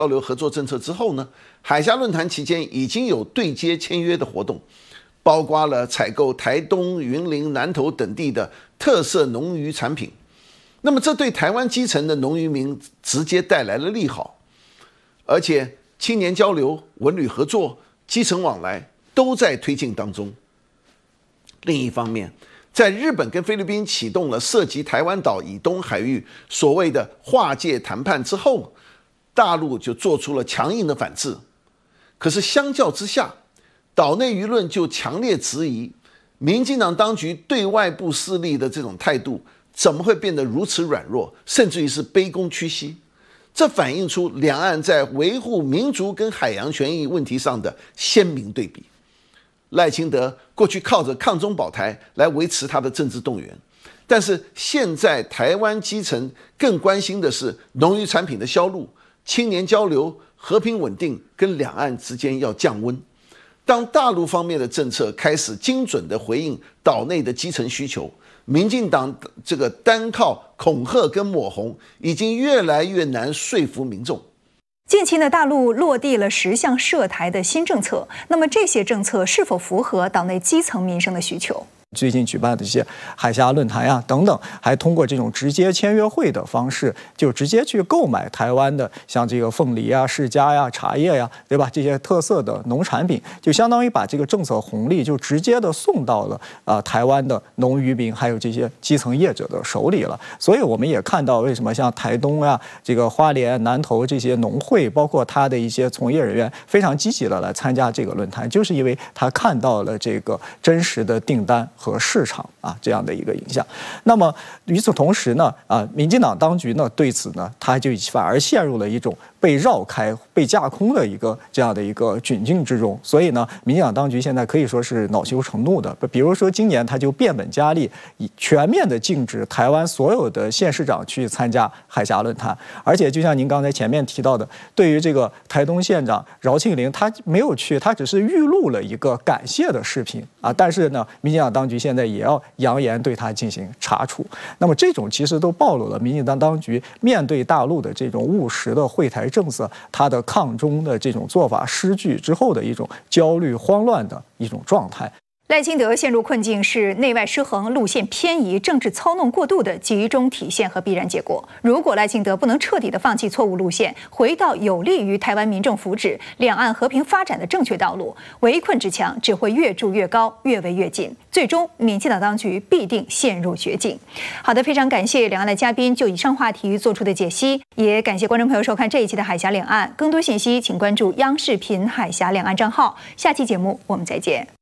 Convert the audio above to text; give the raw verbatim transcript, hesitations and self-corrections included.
交流合作政策之后呢，海峡论坛期间已经有对接签约的活动，包括了采购台东、云林、南投等地的特色农渔产品。那么这对台湾基层的农渔民直接带来了利好，而且青年交流、文旅合作、基层往来都在推进当中。另一方面，在日本跟菲律宾启动了涉及台湾岛以东海域所谓的划界谈判之后，大陆就做出了强硬的反制。可是相较之下，岛内舆论就强烈质疑民进党当局对外部势力的这种态度怎么会变得如此软弱，甚至于是卑躬屈膝。这反映出两岸在维护民族跟海洋权益问题上的鲜明对比。赖清德过去靠着抗中保台来维持他的政治动员，但是现在台湾基层更关心的是农渔产品的销路、青年交流、和平稳定跟两岸之间要降温。当大陆方面的政策开始精准地回应岛内的基层需求，民进党这个单靠恐吓跟抹红，已经越来越难说服民众。 近期呢，大陆落地了十项涉台的新政策，那么这些政策是否符合岛内基层民生的需求？ 最近举办的一些海峡论坛呀等等，还通过这种直接签约会的方式，就直接去购买台湾的像这个凤梨啊、释迦呀、茶叶呀，对吧？这些特色的农产品，就相当于把这个政策红利就直接的送到了啊、呃、台湾的农渔民还有这些基层业者的手里了。所以我们也看到，为什么像台东啊、这个花莲、南投这些农会，包括他的一些从业人员非常积极的来参加这个论坛，就是因为他看到了这个真实的订单和市场啊这样的一个影响。那么与此同时呢，啊，民进党当局呢对此呢，他就反而陷入了一种被绕开、被架空的一个这样的一个窘境之中。所以呢，民进党当局现在可以说是恼羞成怒的。比如说今年他就变本加厉，全面的禁止台湾所有的县市长去参加海峡论坛。而且就像您刚才前面提到的，对于这个台东县长饶庆铃，他没有去，他只是预录了一个感谢的视频啊。但是呢，民进党当局现在也要扬言对他进行查处。那么这种其实都暴露了民进党当局面对大陆的这种务实的惠台政策，他的抗中的这种做法失据之后的一种焦虑慌乱的一种状态。 赖清德陷入困境是内外失衡、路线偏移、政治操弄过度的集中体现和必然结果。如果赖清德不能彻底的放弃错误路线，回到有利于台湾民众福祉、两岸和平发展的正确道路，围困之墙只会越筑越高，越围越紧，最终民进党当局必定陷入绝境。好的，非常感谢两岸的嘉宾就以上话题做出的解析，也感谢观众朋友收看这一期的海峡两岸。更多信息请关注央视频海峡两岸账号。下期节目我们再见。